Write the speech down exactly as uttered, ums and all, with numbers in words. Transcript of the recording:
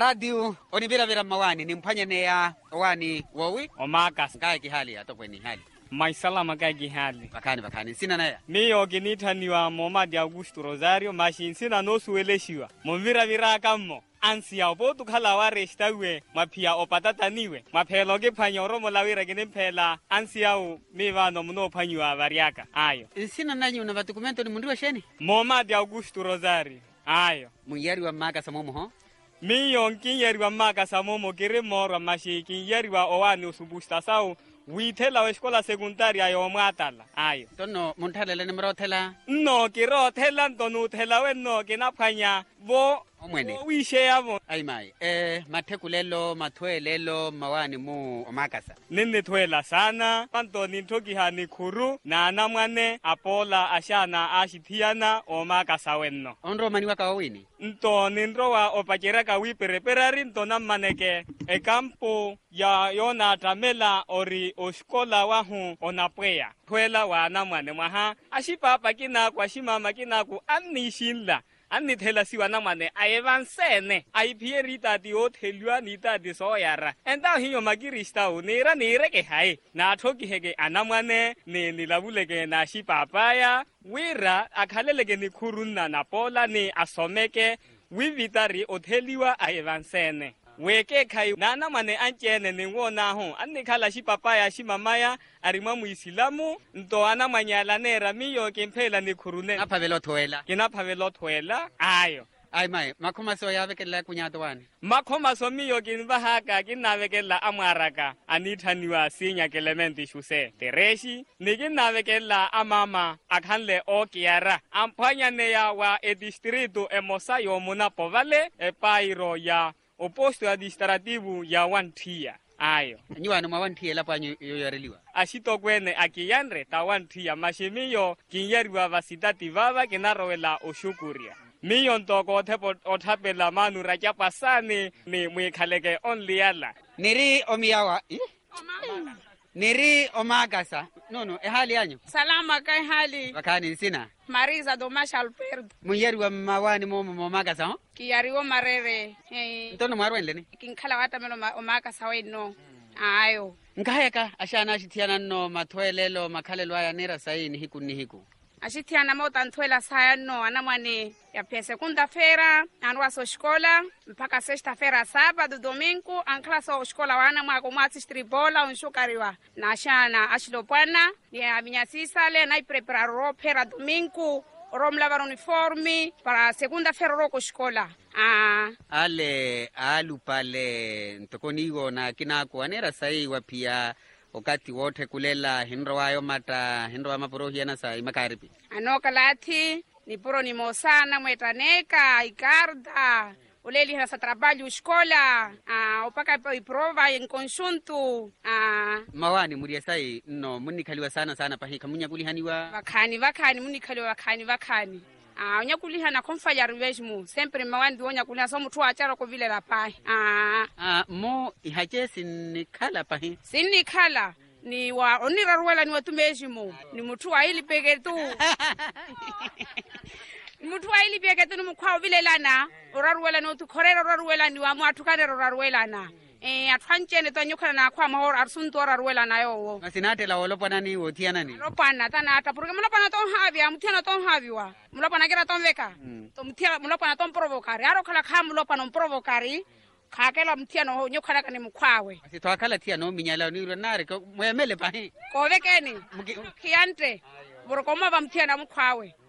radio onibira vira mawani nimpanya ne ya wani wowi Omakas ngai kihali atopweni hali maisalama kagi hali bakani bakani sina naya miyo ginithaniwa Momadi Augusto Rosario mashin sina no sueleshiwa momvira vira kammo ansia obotu khala wa restawe mapia opatataniwe maphelo ke phanyoro molawira ke nemphela ansia o mevano mno phanywa variaka ayo sina nanyu na dokumento ni mundu wa sheni Momadi Augusto Rosario ayo muyari wa maka samomo ho miyo nkinyeri wa maka samomo kire moro mashi kinyeri wa owani usubusta sao withela wa skola secundaria yo mwatala ayo tono munthalele ne mrothela no kiro thela ntonu thela wenno kinaphanya bo omwene wishe yabo ai mai eh mathekulelo mathwelelo mawani mu omakasa nene thwela sana pantoni thoki hani khuru na namwane apola ashana ashithiana omakasa wenno onro maniwa ka wini nto nindrowa opakera ka wipereperari ntona maneke e campo ya yona tamela ori oskola wa hu onapweya thwela wa namwane maha ashipapa kina kwa shimama kina ku anishinla Ani thela siwa namane aivansene aipierita di othelua nita di soyara enda hiyo magirista o nera nere ke hai na thoki hege anamane ne nilabuleke na shipapaya wira akhaleleke ni khurunna na pola ni asomeke wivitari otheliwa aivansene weke khai nana mane anchene ningona ho anikhala shipapaya shimamaya arima muislamu nto ana manyala nera miyo kemphela nikhurune aphavelo thwela kinaphavelo thwela ayo ai mai makhomaso yavekela kunyato wani makhomaso miyo kinvahaka kinavekela amwaraka anithaniwa sinya elementi shuse tereshi nikinavekela amama akhanle okiara amphanya neya wa e distrito emosayo munapo vale e pairo ya oposto administrativo ya wanthia ayo nyiwana mwawanthia lapha yoyareliwa ashitokwene akiyanre tawanthia mashimiyo kinyeriwa vasitati vava kinarowela oshukuria miyo ntoko othepo othapela manu rakyapasani ni mwikhaleke only yala niri omiyawa niri omakasa no no ehali yanyu salama kai hali bakani sina Marisa Domasha Alperdo muyari wa mawani mo omakasa ho kiyariwo marere eh ntono marwenle ni kinkhala wata melo omakasa weno ayo nkaheka ashana shithiana no mathwelelo makhalelo aya nera saini hiku ni hiku ashithiana mota nthwela saya no anamwane ya pia segunda feira anwa so escola mpaka sexta feira sábado domingo ankhala so escola wana mwa ko matsi stribola unshukariwa na ashana ashilopana ya minyasisa le na preparar ro feira domingo rom lavar uniforme para segunda feira ro ko escola ah ale alupale ntokonigo na kinako anera sai wapia wakati wote kulela hinro wayo mata hinro wa maporohiana sa imakaripi anoka lati ni puro ni mosana mwetaneka ikarda uleli hasa trabalho escola ah opaka iprova em conjunto ah mawani muri sai no munikaliwa sana sana pahika munyakulihaniwa vakhani vakhani munikaliwa vakhani vakhani ah unyakulihana komfanya revenge sempre mawandi onyakuliha so muthu achara ko vile lapai ah ah mo ihaje sinikhala pahi sinikhala ni wa oniraruela ni watumejimo ni muthu wa ili peke tu muthu wa ili peke tu ni mukwa vile lana oraruela no tukhorera oraruela ni wa mwathukane oraruela na eh athwanchene tanyukhala na kwa mahoro arsunto oraruela nayo masinate la olopana ni othiana ni lopana tana ata porque mulopana ton havia muthiana ton haviwa mulopana kera ton veka to muthia mulopana ton provocare aro khala kha mulopana provocare khakela muthiana ho nyukhala kane mukhwawe asithwakhala thia no minyala ni nare ko moyemele pahi ko vekeni khiante burokoma va muthiana mukhwawe